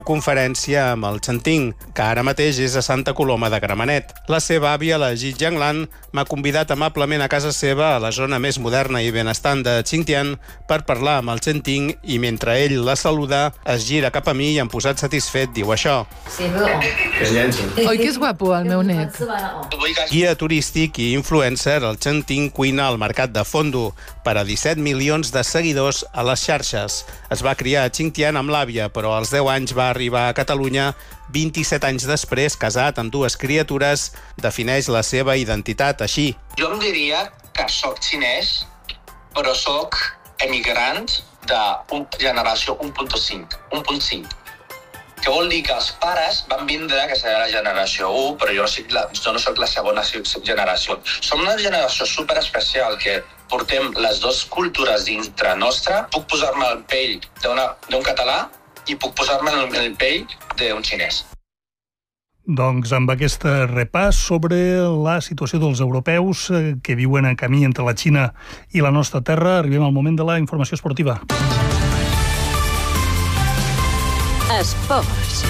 conferència amb el Xanting, que ara mateix és a Santa Coloma de Gramenet. La seva àvia, la Ji Jianglan, m'ha convidat amablement a casa seva a la zona més moderna i benestant de Xinjiang per parlar amb el Xanting i mentre ell la saluda es gira cap a mi i en posat satisfet diu això. Oi que és guapo el meu net? Guia turístic i influencer, el Xanting cuina al mercat de Fondo per a 17 milions de seguidors a les xarxes. Es va criar a Xinjiang amb l'àvia, però als 10 anys va arribar a Catalunya. 27 anys després, casat amb 2 criatures, defineix la seva identitat així. Jo em diria que soc xinès, però soc emigrant de generació 1.5. Que vol dir que els pares van vindre, que serà la generació 1, però jo no soc la segona generació. Som una generació superespecial que portem les dues cultures dintre nostra. Puc posar-me al pell d'un català i puc posar-me en el pell d'un xinès. Doncs amb aquest repàs sobre la situació dels europeus que viuen en camí entre la Xina i la nostra terra, arribem al moment de la informació esportiva. Esports.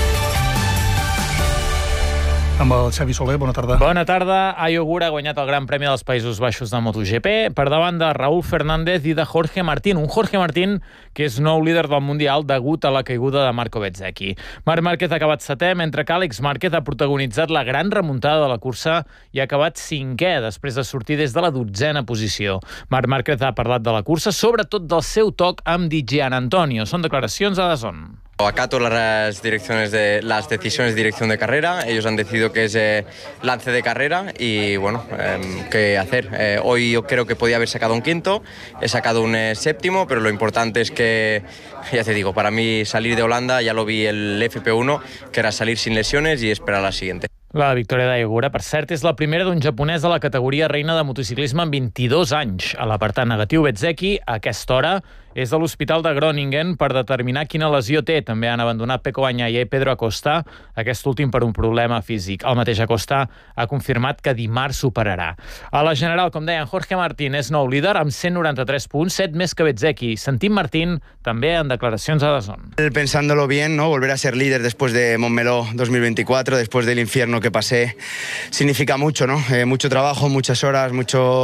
Amb el Xavi Soler, bona tarda. Bona tarda. Ayogura ha guanyat el Gran Premi dels Països Baixos de MotoGP per davant de Raúl Fernández i de Jorge Martín. Un Jorge Martín que és nou líder del Mundial degut a la caiguda de Marco Bezzecchi. Marc Márquez ha acabat 7è, mentre que Àlex Márquez ha protagonitzat la gran remuntada de la cursa i ha acabat 5è després de sortir des de la 12a posició. Marc Márquez ha parlat de la cursa, sobretot del seu toc amb Di Gianantonio. Són declaracions a DAZN. Acato las decisiones de dirección de carrera. Ellos han decidido que es lance de carrera y bueno, ¿qué hacer? Hoy yo creo que podía haber sacado un quinto, he sacado un séptimo, pero lo importante es que, ya te digo, para mí salir de Holanda, ya lo vi el FP1, que era salir sin lesiones y esperar a la siguiente. La victòria d'Ayogura, per cert, és la primera d'un japonès a la categoria reina de motociclisme en 22 anys. A l'apartat negatiu, Bezzecchi, a aquesta hora, és a l'Hospital de Groningen per determinar quina lesió té. També han abandonat Pecco Bagnaia i Pedro Acosta, aquest últim per un problema físic. El mateix Acosta ha confirmat que dimarts superarà. A la general, com deien, Jorge Martín és nou líder amb 193 punts, 7 més que Bezzecchi. Sentim Martín també en declaracions a DAZN. Pensándolo bien, ¿no? Volver a ser líder después de Montmeló 2024, después del infierno que pasé, significa mucho, ¿no? Mucho trabajo, muchas horas,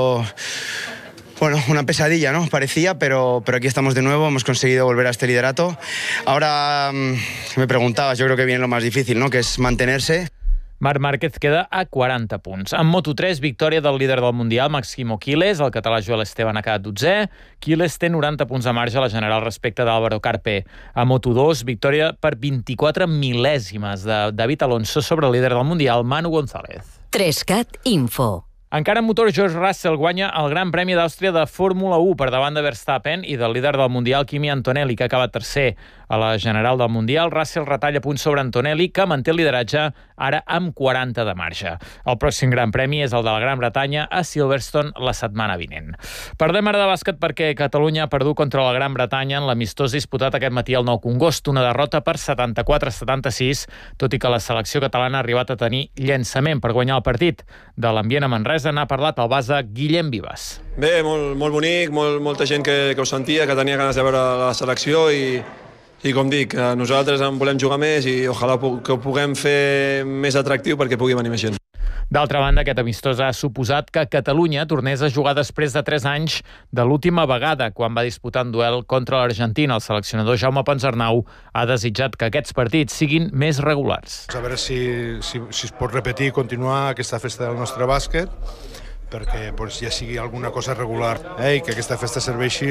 Bueno, una pesadilla, ¿no? Parecía, pero aquí estamos de nuevo, hemos conseguido volver a este liderato. Ahora, me preguntabas, yo creo que viene lo más difícil, ¿no? Que es mantenerse. Marc Márquez queda a 40 punts. En Moto3, victòria del líder del Mundial, Máximo Quiles. El català Joel Esteban ha quedat 12è. Quiles té 90 punts de marge a la general respecte d'Álvaro Carpe. A Moto2, victòria per 24 mil·lèsimes de David Alonso sobre el líder del Mundial, Manu González. 3CAT Info. Encara en motor, George Russell guanya el Gran Premi d'Àustria de Fórmula 1 per davant de Verstappen i del líder del Mundial, Kimi Antonelli, que ha acabat tercer. A la general del Mundial, Russell retalla punts sobre Antonelli, que manté el lideratge ara amb 40 de marge. El pròxim Gran Premi és el de la Gran Bretanya a Silverstone la setmana vinent. Parlem ara de bàsquet perquè Catalunya ha perdut contra la Gran Bretanya en l'amistós disputat aquest matí al Nou Congost, una derrota per 74-76, tot i que la selecció catalana ha arribat a tenir llançament per guanyar el partit. De l'ambient a Manresa n'ha parlat el base Guillem Vives. Bé, molt bonic, molta gent que ho sentia, que tenia ganes de veure la selecció i com dic, nosaltres en volem jugar més i ojalà que ho puguem fer més atractiu perquè pugui venir més gent. D'altra banda, aquest amistós ha suposat que Catalunya tornés a jugar després de 3 anys de l'última vegada, quan va disputar un duel contra l'Argentina. El seleccionador Jaume Ponsarnau ha desitjat que aquests partits siguin més regulars. A veure si es pot repetir i continuar aquesta festa del nostre bàsquet, perquè ja sigui alguna cosa regular i que aquesta festa serveixi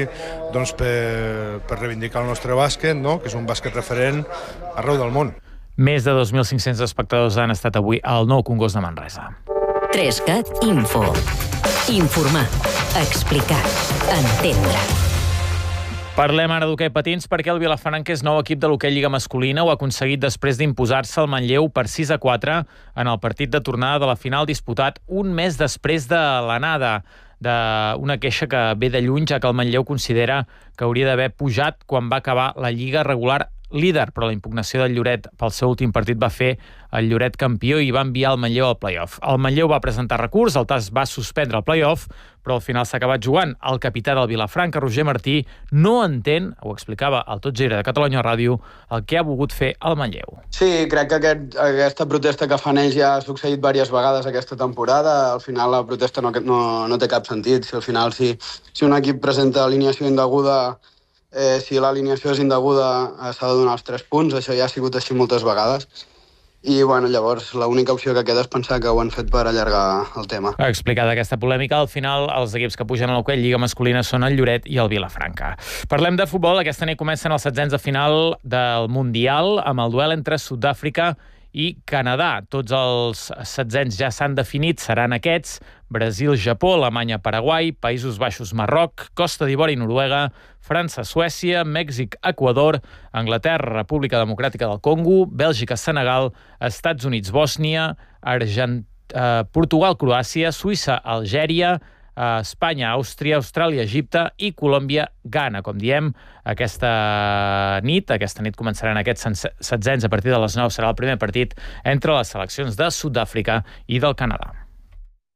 per reivindicar el nostre bàsquet, no? Que és un bàsquet referent arreu del món. Més de 2.500 espectadors han estat avui al Nou Congost de Manresa. 3CAT Info. Informar, explicar, entendre. Parlem ara d'hoquei patins perquè el Vilafranca és nou equip de l'hoquei Lliga Masculina. Ho ha aconseguit després d'imposar-se al Manlleu per 6-4 en el partit de tornada de la final disputat un mes després de l'anada. D'una queixa que ve de lluny, ja que el Manlleu considera que hauria d'haver pujat quan va acabar la Lliga regular líder, però la impugnació del Lloret pel seu últim partit va fer el Lloret campió i va enviar el Manlleu al play-off. El Manlleu va presentar recurs, el TAS va suspendre el play-off, però al final s'ha acabat jugant. El capità del Vilafranca, Roger Martí, no entén, ho explicava al Tot Gira de Catalunya Ràdio, el que ha volgut fer el Manlleu. Sí, crec que aquesta protesta que fan ells ja ha succeït diverses vegades aquesta temporada. Al final la protesta no té cap sentit. Si al final si un equip presenta alineació indeguda, si l'alineació és indeguda s'ha de donar els 3 punts. Això ja ha sigut així moltes vegades. I llavors l'única opció que queda és pensar que ho han fet per allargar el tema. Explicada aquesta polèmica, al final els equips que pugen a l'hoquei Lliga masculina són el Lloret i el Vilafranca. Parlem de futbol. Aquesta nit comencen els 16 de final del Mundial amb el duel entre Sud-àfrica i Canadà. Tots els 16 ja s'han definit, seran aquests: Brasil, Japó, Alemanya, Paraguai, Països Baixos, Marroc, Costa d'Ivori, Noruega, França, Suècia, Mèxic, Equador, Anglaterra, República Democràtica del Congo, Bèlgica, Senegal, Estats Units, Bòsnia, Portugal, Croàcia, Suïssa, Algèria, Espanya, Àustria, Austràlia, Egipte i Colòmbia, Ghana. Com diem, aquesta nit començaran aquests 16 a partir de les 9. Serà el primer partit entre les seleccions de Sud-àfrica i del Canadà.